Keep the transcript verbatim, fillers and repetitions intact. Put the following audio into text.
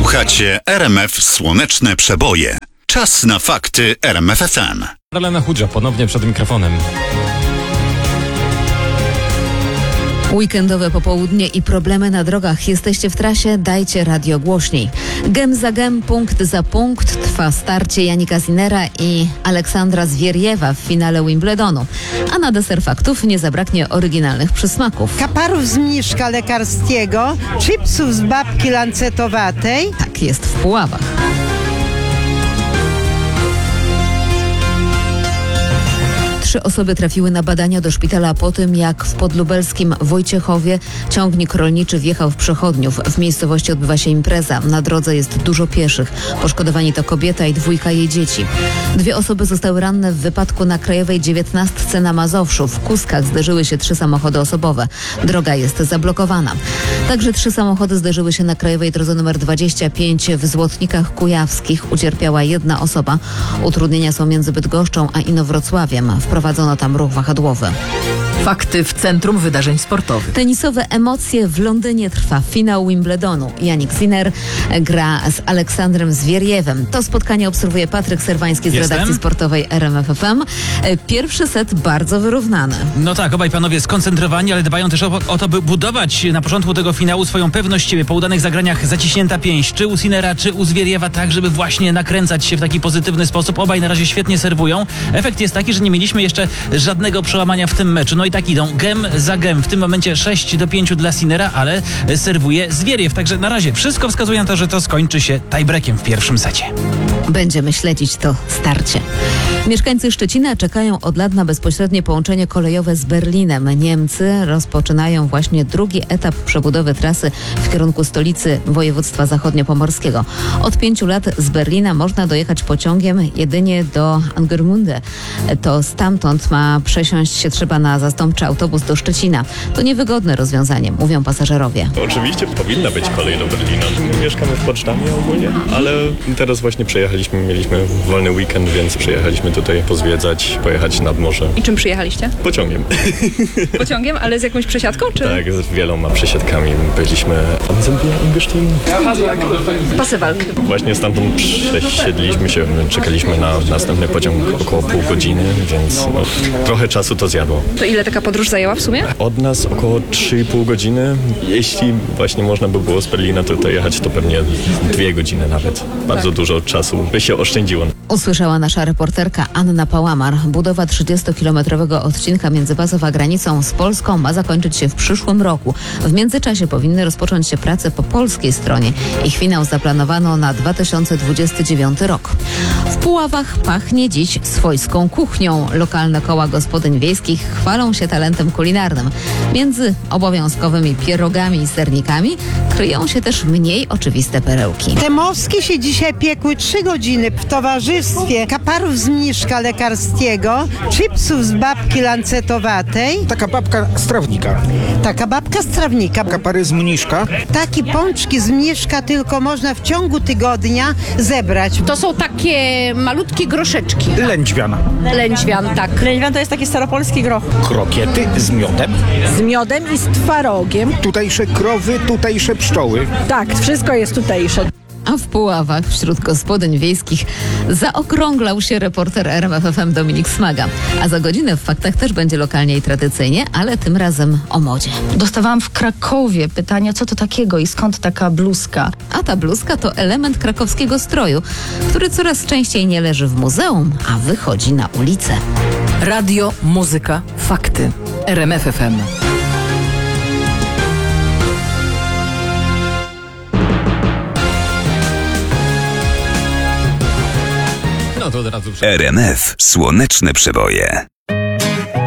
Słuchacie R M F Słoneczne Przeboje. Czas na fakty R M F F M. Marlena Chudzia ponownie przed mikrofonem. Weekendowe popołudnie i problemy na drogach. Jesteście w trasie? Dajcie radio głośniej. Gem za gem, punkt za punkt trwa starcie Janika Sinnera i Aleksandra Zwieriewa w finale Wimbledonu. A na deser faktów nie zabraknie oryginalnych przysmaków. Kaparów z mniszka lekarskiego, chipsów z babki lancetowatej. Tak jest w Puławach. Trzy osoby trafiły na badania do szpitala po tym, jak w podlubelskim Wojciechowie ciągnik rolniczy wjechał w przechodniów. W miejscowości odbywa się impreza. Na drodze jest dużo pieszych. Poszkodowani to kobieta i dwójka jej dzieci. Dwie osoby zostały ranne w wypadku na Krajowej dziewiętnastce na Mazowszu. W Kuskach zderzyły się trzy samochody osobowe. Droga jest zablokowana. Także trzy samochody zderzyły się na Krajowej drodze nr dwadzieścia pięć w Złotnikach Kujawskich. Ucierpiała jedna osoba. Utrudnienia są między Bydgoszczą a Inowrocławiem. Wprowadzono tam ruch wahadłowy. Fakty w Centrum Wydarzeń Sportowych. Tenisowe emocje. W Londynie trwa finał Wimbledonu. Janik Sinner gra z Aleksandrem Zwieriewem. To spotkanie obserwuje Patryk Serwański z Jestem. redakcji sportowej R M F F M. Pierwszy set bardzo wyrównany. No tak, obaj panowie skoncentrowani, ale dbają też o, o to, by budować na początku tego finału swoją pewność siebie. Po udanych zagraniach zaciśnięta pięść, czy u Sinnera, czy u Zwieriewa, tak żeby właśnie nakręcać się w taki pozytywny sposób. Obaj na razie świetnie serwują. Efekt jest taki, że nie mieliśmy jeszcze żadnego przełamania w tym meczu. No i tak idą gem za gem. W tym momencie sześć do pięciu dla Sinnera, ale serwuje Zwieriew. Także na razie wszystko wskazuje na to, że to skończy się tiebreakiem w pierwszym secie. Będziemy śledzić to starcie. Mieszkańcy Szczecina czekają od lat na bezpośrednie połączenie kolejowe z Berlinem. Niemcy rozpoczynają właśnie drugi etap przebudowy trasy w kierunku stolicy województwa zachodniopomorskiego. Od pięciu lat z Berlina można dojechać pociągiem jedynie do Angermunde. To stamtąd ma przesiąść się trzeba na zastępczy autobus do Szczecina. To niewygodne rozwiązanie, mówią pasażerowie. Oczywiście powinna być kolej do Berlina. Mieszkamy w Potsdamie ogólnie, ale teraz właśnie przejechaliśmy, mieliśmy wolny weekend, więc przyjechaliśmy tutaj pozwiedzać, pojechać nad morze. I czym przyjechaliście? Pociągiem. Pociągiem, ale z jakąś przesiadką, czy? Tak, z wieloma przesiadkami. Byliśmy... Pasywal. Właśnie stamtąd przesiedliśmy się, czekaliśmy na następny pociąg około pół godziny, więc no, trochę czasu to zjadło. To ile taka podróż zajęła w sumie? Od nas około trzy i pół godziny. Jeśli właśnie można by było z Berlina tutaj jechać, to pewnie dwie godziny nawet. Bardzo tak. Dużo czasu by się oszczędziło. Usłyszała nasza reporterka Anna Pałamar. Budowa trzydziestokilometrowego odcinka między Bazą a granicą z Polską ma zakończyć się w przyszłym roku. W międzyczasie powinny rozpocząć się prace po polskiej stronie. Ich finał zaplanowano na dwa tysiące dwudziesty dziewiąty rok. W Puławach pachnie dziś swojską kuchnią. Lokalne koła gospodyń wiejskich chwalą się talentem kulinarnym. Między obowiązkowymi pierogami i sernikami kryją się też mniej oczywiste perełki. Te moski się dzisiaj piekły trzy godziny w towarzystwie kaparów z mniszka lekarskiego, chipsów z babki lancetowatej. Taka babka z trawnika. Taka babka z trawnika. Kapary z mniszka. Takie pączki z mniszka tylko można w ciągu tygodnia zebrać. To są takie malutkie groszeczki. Lędźwiana. Lędźwian, tak. Lędźwian to jest taki staropolski groch. Krokiety z miodem. Z miodem i z twarogiem. Tutejsze krowy, tutejsze pszczoły. Tak, wszystko jest tutejsze. A w Puławach wśród gospodyń wiejskich zaokrąglał się reporter R M F F M Dominik Smaga. A za godzinę w faktach też będzie lokalnie i tradycyjnie, ale tym razem o modzie. Dostawałam w Krakowie pytania, co to takiego i skąd taka bluzka. A ta bluzka to element krakowskiego stroju, który coraz częściej nie leży w muzeum, a wychodzi na ulicę. Radio, muzyka, fakty. R M F F M. No to od razu... R M F Słoneczne Przeboje.